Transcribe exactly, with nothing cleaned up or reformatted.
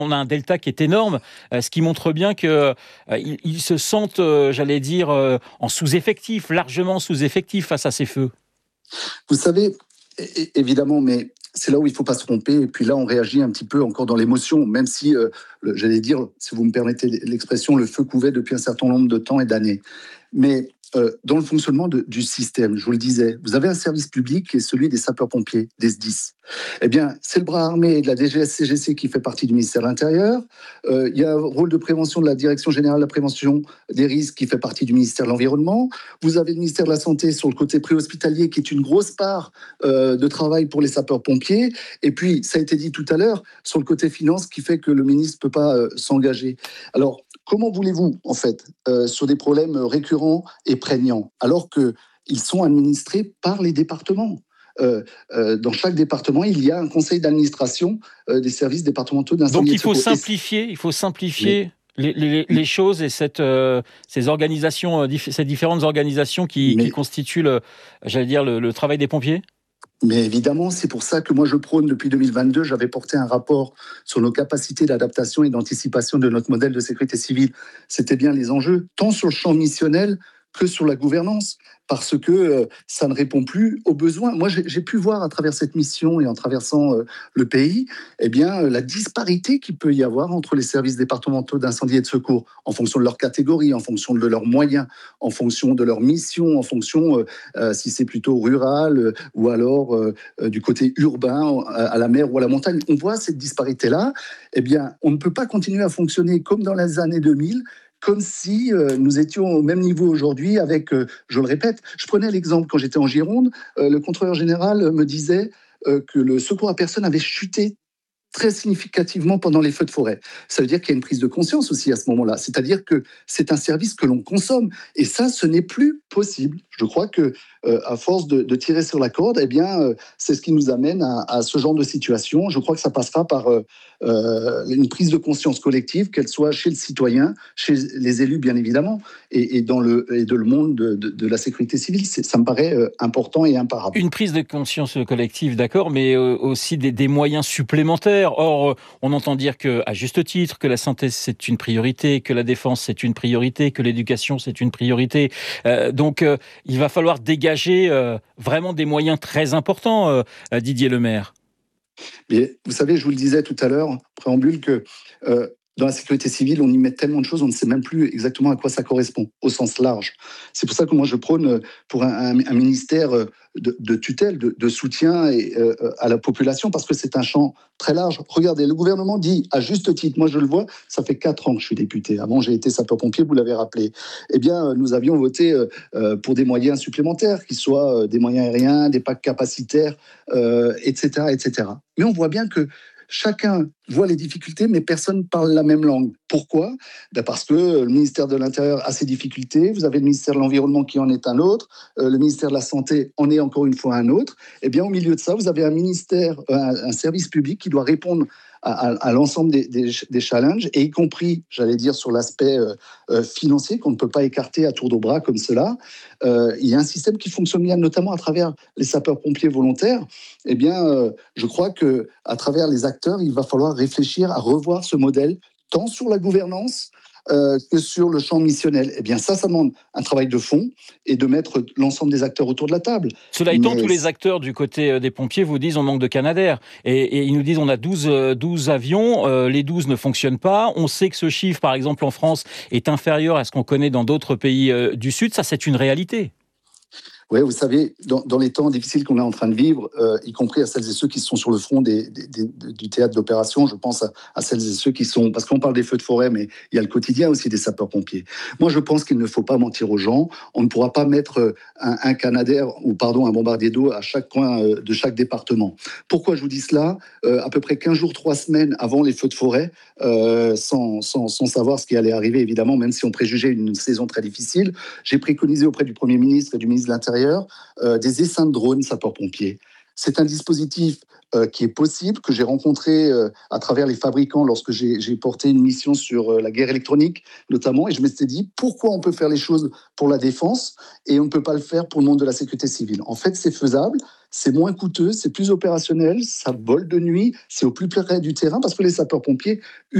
on a un delta qui est énorme, euh, ce qui montre bien qu'ils euh, ils ils se sentent, euh, j'allais dire, euh, en sous-effectif, largement sous-effectif face à ces feux. Vous savez, é- é- évidemment, mais c'est là où il ne faut pas se tromper. Et puis là, on réagit un petit peu encore dans l'émotion, même si, euh, le- j'allais dire, si vous me permettez l'expression, le feu couvait depuis un certain nombre de temps et d'années. Mais euh, dans le fonctionnement de- du système, je vous le disais, vous avez un service public qui est celui des sapeurs-pompiers, des S D I S. Eh bien, c'est le bras armé de la D G S C G C qui fait partie du ministère de l'Intérieur. Euh, il y a un rôle de prévention de la Direction générale de la prévention des risques qui fait partie du ministère de l'Environnement. Vous avez le ministère de la Santé sur le côté préhospitalier qui est une grosse part euh, de travail pour les sapeurs-pompiers. Et puis, ça a été dit tout à l'heure, sur le côté finance qui fait que le ministre ne peut pas euh, s'engager. Alors, comment voulez-vous, en fait, euh, sur des problèmes récurrents et prégnants, alors qu'ils sont administrés par les départements? Euh, euh, dans chaque département, il y a un conseil d'administration euh, des services départementaux d'incendie Donc et il de faut secours. Et simplifier, il faut oui, simplifier les, les- les choses et cette, euh, ces organisations, euh, dif- ces différentes organisations qui, qui mais constituent le, j'allais dire, le, le travail des pompiers. Mais évidemment, c'est pour ça que moi je prône depuis deux mille vingt-deux, j'avais porté un rapport sur nos capacités d'adaptation et d'anticipation de notre modèle de sécurité civile. C'était bien les enjeux, tant sur le champ missionnel que sur la gouvernance, parce que euh, ça ne répond plus aux besoins. Moi, j'ai j'ai pu voir à travers cette mission et en traversant euh, le pays, eh bien, euh, la disparité qu'il peut y avoir entre les services départementaux d'incendie et de secours, en fonction de leur catégorie, en fonction de leurs moyens, en fonction de leur mission, en fonction euh, euh, si c'est plutôt rural, euh, ou alors euh, euh, du côté urbain, à, à la mer ou à la montagne. On voit cette disparité-là. Eh bien, on ne peut pas continuer à fonctionner comme dans les années deux mille, comme si euh, nous étions au même niveau aujourd'hui avec, euh, je le répète, je prenais l'exemple quand j'étais en Gironde, euh, le contrôleur général me disait euh, que le secours à personne avait chuté très significativement pendant les feux de forêt. Ça veut dire qu'il y a une prise de conscience aussi à ce moment-là. C'est-à-dire que c'est un service que l'on consomme. Et ça, ce n'est plus possible. Je crois que euh, à force de, de tirer sur la corde, eh bien, euh, c'est ce qui nous amène à, à ce genre de situation. Je crois que ça passera par euh, euh, une prise de conscience collective, qu'elle soit chez le citoyen, chez les élus, bien évidemment, et, et dans le, et de le monde de, de, de la sécurité civile. C'est, ça me paraît euh, important et imparable. Une prise de conscience collective, d'accord, mais euh, aussi des, des moyens supplémentaires. Or, euh, on entend dire que, à juste titre, que la santé c'est une priorité, que la défense c'est une priorité, que l'éducation c'est une priorité. Euh, donc, euh, il va falloir dégager euh, vraiment des moyens très importants, euh, Didier Lemaire. Mais vous savez, je vous le disais tout à l'heure, en préambule, que euh, dans la sécurité civile, on y met tellement de choses, on ne sait même plus exactement à quoi ça correspond, au sens large. C'est pour ça que moi, je prône euh, pour un, un, un ministère euh, de, de tutelle, de, de soutien et, euh, à la population, parce que c'est un champ très large. Regardez, le gouvernement dit, à juste titre, moi je le vois, ça fait quatre ans que je suis député. Avant, j'ai été sapeur-pompier, vous l'avez rappelé. Eh bien, nous avions voté euh, pour des moyens supplémentaires, qui soient des moyens aériens, des packs capacitaires, euh, et cetera, et cetera. Mais on voit bien que chacun voit les difficultés, mais personne ne parle la même langue. Pourquoi? Ben parce que le ministère de l'Intérieur a ses difficultés, vous avez le ministère de l'Environnement qui en est un autre, euh, le ministère de la Santé en est encore une fois un autre. Et bien, au milieu de ça, vous avez un ministère, un, un service public qui doit répondre à, à, à l'ensemble des, des, des challenges, et y compris, j'allais dire, sur l'aspect euh, euh, financier qu'on ne peut pas écarter à tour de bras comme cela. Euh, il y a un système qui fonctionne bien, notamment à travers les sapeurs-pompiers volontaires. Eh bien, euh, je crois que à travers les acteurs, il va falloir réfléchir à revoir ce modèle, tant sur la gouvernance euh, que sur le champ missionnel. Eh bien, ça, ça demande un travail de fond et de mettre l'ensemble des acteurs autour de la table. Cela étant, Mais tous les acteurs du côté des pompiers vous disent on manque de Canadair. Et, et ils nous disent on a douze, douze avions, euh, les douze ne fonctionnent pas. On sait que ce chiffre, par exemple en France, est inférieur à ce qu'on connaît dans d'autres pays euh, du Sud. Ça, c'est une réalité. oui, vous savez, dans, dans, les temps difficiles qu'on est en train de vivre, euh, y compris à celles et ceux qui sont sur le front des, des, des, du théâtre d'opération, je pense à, à celles et ceux qui sont... Parce qu'on parle des feux de forêt, mais il y a le quotidien aussi des sapeurs-pompiers. Moi, je pense qu'il ne faut pas mentir aux gens. On ne pourra pas mettre un, un Canadair, ou pardon, un bombardier d'eau à chaque coin euh, de chaque département. Pourquoi je vous dis cela? euh, À peu près quinze jours, trois semaines avant les feux de forêt, euh, sans, sans, sans savoir ce qui allait arriver, évidemment, même si on préjugeait une saison très difficile, j'ai préconisé auprès du Premier ministre et du ministre de l'Intérieur Euh, des essaims de drones sapeurs-pompiers. C'est un dispositif euh, qui est possible, que j'ai rencontré euh, à travers les fabricants lorsque j'ai, j'ai porté une mission sur euh, la guerre électronique, notamment, et je me suis dit, pourquoi on peut faire les choses pour la défense et on ne peut pas le faire pour le monde de la sécurité civile? En fait, c'est faisable, c'est moins coûteux, c'est plus opérationnel, ça vole de nuit, c'est au plus près du terrain parce que les sapeurs-pompiers